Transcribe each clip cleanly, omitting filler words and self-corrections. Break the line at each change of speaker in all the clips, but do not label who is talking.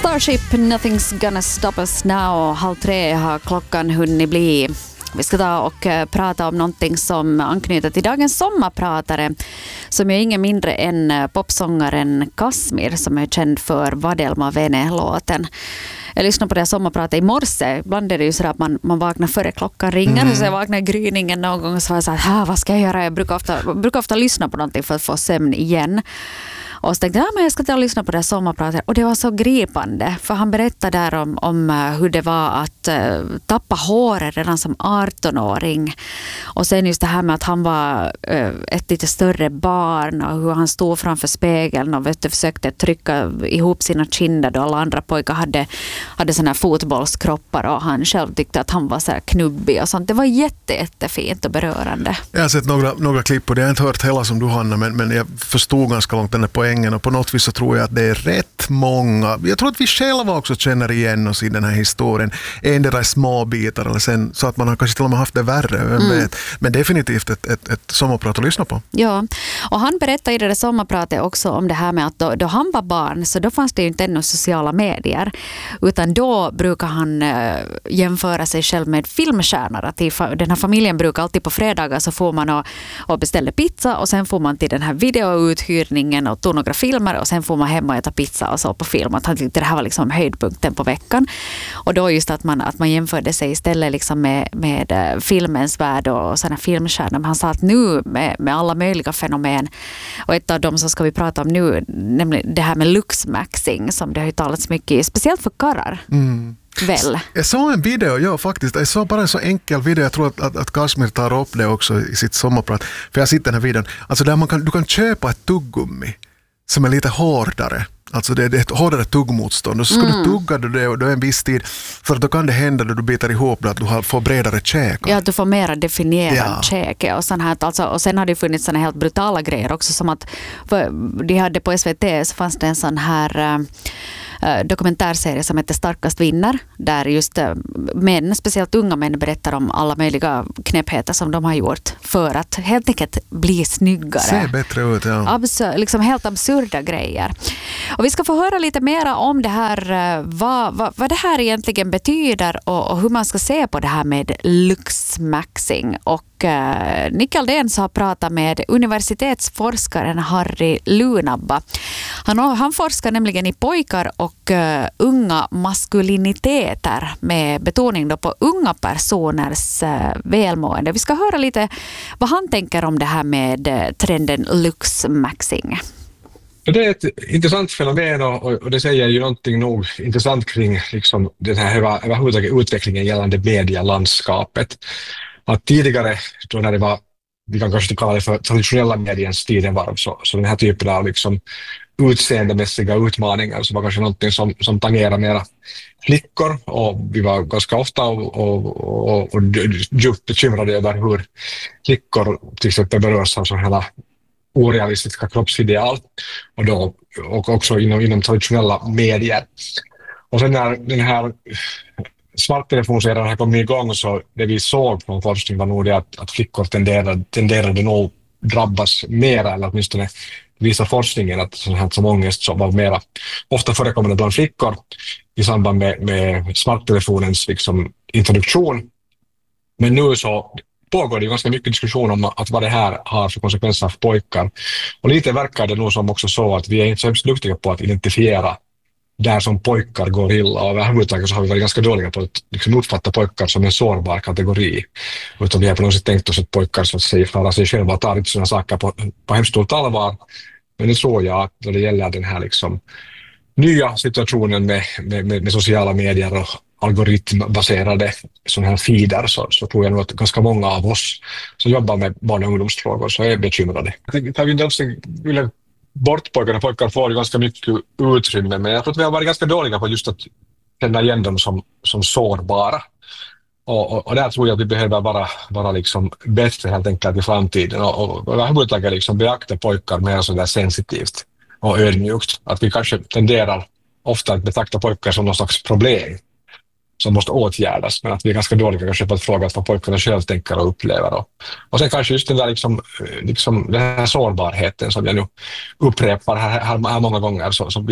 Starship, Nothing's Gonna Stop Us Now. 2:30 har klockan hunnit bli. Vi ska ta och prata om någonting som anknyter till dagens sommarpratare, som är ingen mindre än popsångaren Kasmir, som är känd för Vadelma Vene-låten. Jag lyssnade på det sommarpratet i morse. Ibland är det ju så att man vaknar före klockan ringer. Så jag vaknar i gryningen någon gång och så var jag så här, vad ska jag göra? Jag brukar ofta lyssna på någonting för att få sömn igen. Och så tänkte jag ska ta och lyssna på det sommarpratet. Och det var så gripande. För han berättade där om hur det var att tappa håret redan som 18-åring. Och sen just det här med att han var ett lite större barn. Och hur han stod framför spegeln och försökte trycka ihop sina kinder. Då alla andra pojkar hade såna här fotbollskroppar. Och han själv tyckte att han var så här knubbig och sånt. Det var jättefint och berörande.
Jag har sett några klipp och det har jag inte hört hela som du, Hanna. Men jag förstod ganska långt den här poängen. Och på något vis så tror jag att det är rätt många. Jag tror att vi själva också känner igen oss i den här historien. Endera små bitar eller sen så att man har kanske till och med haft det värre. Men definitivt ett sommarprat att lyssna på.
Ja, och han berättade i det där sommarpratet också om det här med att då han var barn så då fanns det ju inte ännu sociala medier. Utan då brukar han jämföra sig själv med filmstjärnor. Att den här familjen brukar alltid på fredagar så får man och beställa pizza och sen får man till den här videouthyrningen och tog några filmer och sen får man hem och äta pizza och så på film. Att han tyckte det här var liksom höjdpunkten på veckan. Och då just att man jämförde sig istället liksom med filmens värld och sådana filmstjärnor. Han sa att nu med alla möjliga fenomen och ett av dem som ska vi prata om nu, nämligen det här med luxmaxing som det har ju talats mycket i, speciellt för karrar. Väl.
Jag såg en video, faktiskt. Jag såg bara en så enkel video. Jag tror att Kasmir tar upp det också i sitt sommarprat. För jag sitter i den här videon. Alltså där du kan köpa ett tuggummi som är lite hårdare. Alltså det är ett hårdare tuggmotstånd. Och så ska du tugga då en viss tid. För då kan det hända då du bitar ihop att du får bredare käkar.
Ja, du får mera definierad käke. Och, och sen har det funnits såna helt brutala grejer också. Som att de hade på SVT så fanns det en sån här dokumentärserie som heter Starkast vinner, där just män, speciellt unga män, berättar om alla möjliga knäppheter som de har gjort för att helt enkelt bli snyggare.
Se bättre ut, ja.
Liksom helt absurda grejer. Och vi ska få höra lite mer om det här, vad det här egentligen betyder och hur man ska se på det här med luxmaxing. Och Nick Aldens har pratat med universitetsforskaren Harry Lunabba. Han forskar nämligen i pojkar och unga maskuliniteter med betoning då på unga personers välmående. Vi ska höra lite vad han tänker om det här med trenden luxmaxing.
Det är ett intressant fenomen och det säger ju någonting nog intressant kring liksom den här överhuvudtaget utvecklingen gällande medielandskapet. Att tidigare, då när det var, vi kan kanske kalla det för traditionella mediens tidevarv, så den här typen av liksom utseendemässiga utmaningar så var kanske någonting som tangerar mera flickor, och vi var ganska ofta och djupt bekymrade över hur flickor till exempel berörs av sådana här orealistiska kroppsideal och också inom traditionella medier. Och sen när den här smarttelefonseran har kommit igång så det vi såg från forskning var nog det att flickor tenderade nog drabbas mera, eller åtminstone visar forskningen att sånt här som ångest så var mera ofta förekommande bland flickor i samband med smarttelefonens liksom introduktion. Men nu så pågår det ganska mycket diskussion om att vad det här har för konsekvenser för pojkar. Och lite verkar det nog som också så att vi är inte så hemskt duktiga på att identifiera där som pojkar går illa, och överhuvudtaget så har vi varit ganska dåliga på att liksom uppfatta pojkar som en sårbar kategori. Utan vi har på något sätt tänkt oss att pojkar så att säga klarar sig själva och tar inte sådana saker på hemskt stort allvar. Men nu tror jag att när det gäller den här liksom nya situationen med sociala medier och algoritmbaserade sådana här feeder så tror jag nog att ganska många av oss som jobbar med barn- och ungdomsfrågor så är bekymrade. Jag tänker att vi inte pojkar får ganska mycket utrymme, men jag tror att vi har varit ganska dåliga på just att känna igen dem som sårbara. Och där tror jag att vi behöver vara liksom bättre helt enkelt i framtiden och överhuvudtaget liksom beakta pojkar mer så där sensitivt och ödmjukt. Att vi kanske tenderar ofta att betrakta pojkar som någon slags problem som måste åtgärdas, men att vi är ganska dåliga kanske på att fråga vad pojkarna själv tänker och upplever. Och sen kanske just den där liksom den här sårbarheten som jag nu upprepar här många gånger, så vi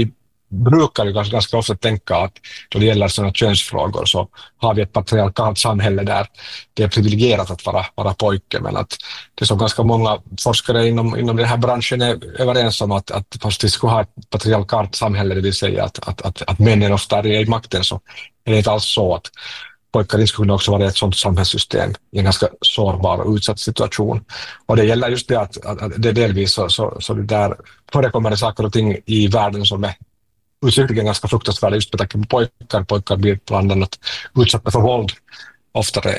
brukar ju ganska ofta tänka att då det gäller sådana könsfrågor så har vi ett patriarkalt samhälle där det är privilegierat att vara pojke, men att det som ganska många forskare inom den här branschen är överens om att fast vi skulle ha ett patriarkalt samhälle, det vill säga att männen ofta är i makten, så är det inte alls så att pojkar inte skulle också vara i ett sådant samhällssystem i en ganska sårbar och utsatt situation. Och det gäller just det att det delvis så det där förekommer det saker och ting i världen som är uttryckligen ganska fruktansvärda just med tanke på pojkar. Pojkar blir bland annat utsatta för våld oftare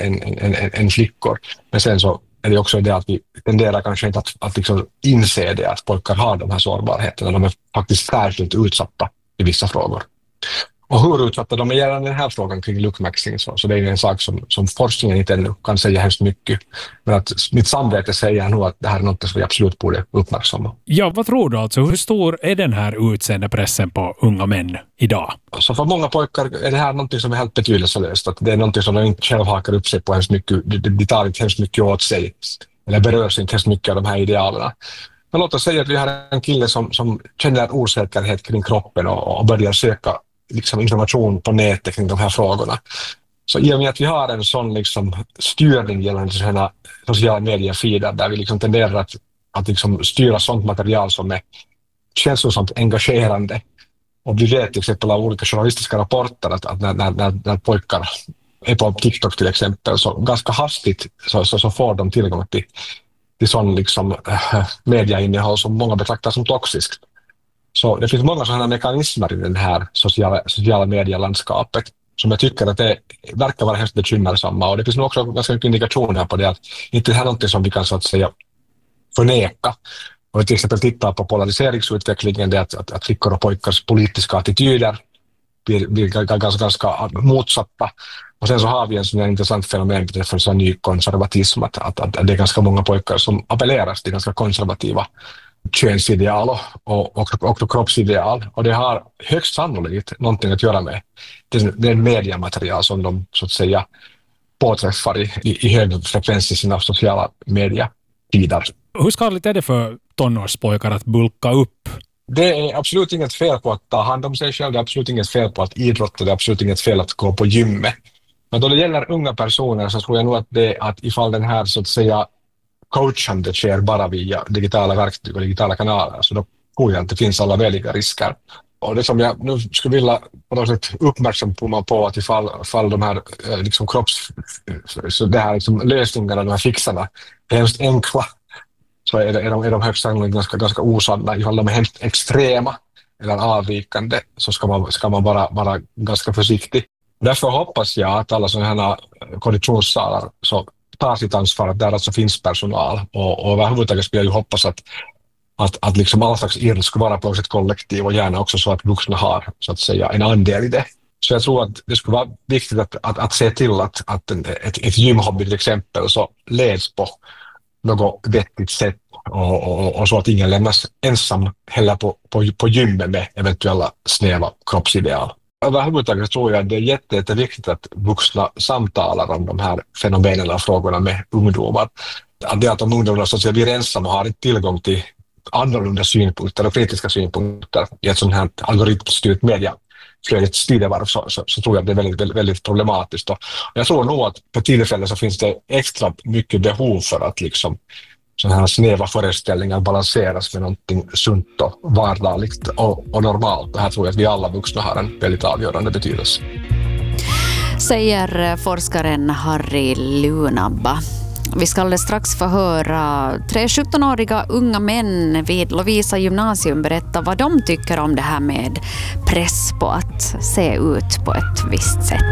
än flickor. Men sen så är det också det att vi tenderar kanske inte att liksom inse det att pojkar har de här sårbarheterna. De är faktiskt särskilt utsatta i vissa frågor. Och hur utsatta de är gällande den här frågan kring luktmaxing, så det är en sak som forskningen inte ännu kan säga hemskt mycket. Men att mitt samvete säger nog att det här är något som vi absolut borde uppmärksamma.
Ja, vad tror du alltså? Hur stor är den här utseendepressen på unga män idag?
Så för många pojkar är det här något som är helt betydelselöst. Att det är något som de inte själv hakar upp sig på hemskt mycket. De tar inte hemskt mycket åt sig eller berörs inte hemskt mycket av de här idealerna. Men låt oss säga att vi har en kille som känner osäkerhet kring kroppen och börjar söka liksom information på nätet kring de här frågorna. Så i och med att vi har en sån liksom styrning gällande sådana sociala mediefeeder där vi liksom tenderar att liksom styra sånt material som är känslosamt engagerande, och vi vet till exempel av olika journalistiska rapporter att när pojkar är på TikTok till exempel, så ganska hastigt så får de tillgång till sån liksom mediainnehåll som många betraktar som toxiskt. Så det finns många sådana mekanismer i den här sociala medielandskapet som jag tycker att det verkar vara hemskt bekymmersamma, och det finns nog också ganska mycket indikationer på det att inte det här är något som vi kan så att säga förneka. Och till exempel tittar på polariseringsutvecklingen, det att flickor och pojkars politiska attityder blir ganska motsatta. Och sen så har vi en sån här intressant fenomen beträffande sån ny konservatism, att det är ganska många pojkar som appelleras till ganska konservativa könsideal och kroppsideal, och det har högst sannolikt någonting att göra med den mediamaterial som de så att säga påträffar i hög frekvens i sina sociala medietider.
Hur skadligt är det för tonårspojkar att bulka upp?
Det är absolut inget fel på att ta hand om sig själv, det är absolut inget fel på att idrotta, det är absolut inget fel att gå på gymmet. Men då det gäller unga personer så tror jag nog att ifall den här så att säga coachande sker bara via digitala verktyg och digitala kanaler, så då tror jag att det finns alla möjliga risker. Och det som jag nu skulle vilja på något sätt uppmärksamma på att ifall de här liksom så det här liksom lösningarna, de här fixarna är hemskt enkla, så är de högst sannolikt ganska osanna. Ifall de är hemskt extrema eller avvikande, så ska man vara ganska försiktig. Därför hoppas jag att alla sådana här konditionssalar så tar sitt ansvar, att där alltså finns personal, och överhuvudtaget skulle jag ju hoppas att liksom alla slags idrott ska vara på ett kollektiv, och gärna också så att vuxna har så att säga en andel i det. Så jag tror att det skulle vara viktigt att se till att ett gymhobby till exempel så leds på något vettigt sätt, och så att ingen lämnas ensam heller på gymmet med eventuella snäva kroppsideal. Överhuvudtaget tror jag att det är jätteviktigt att vuxna samtalar om de här fenomenen och frågorna med ungdomar. Att de ungdomarna så att säga blir ensamma och har inte tillgång till annorlunda synpunkter och kritiska synpunkter i ett sånt här algoritmstyrt mediaflödets tidevarv, så tror jag att det är väldigt, väldigt problematiskt. Och jag tror nog att på tillfället så finns det extra mycket behov för att liksom sådana här snäva föreställningar balanseras med någonting sunt och vardagligt och normalt. Det här tror jag att vi alla vuxna har en väldigt avgörande betydelse.
Säger forskaren Harry Lunabba. Vi ska alldeles strax få höra 3 17-åriga unga män vid Lovisa gymnasium berätta vad de tycker om det här med press på att se ut på ett visst sätt.